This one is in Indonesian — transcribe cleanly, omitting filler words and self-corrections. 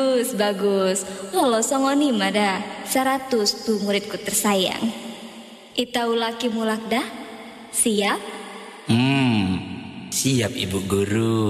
Bagus, bagus. Lolos songoni mada. 100 tuh muridku tersayang. Ita ulaki mulak dah. Siap? Siap Ibu Guru.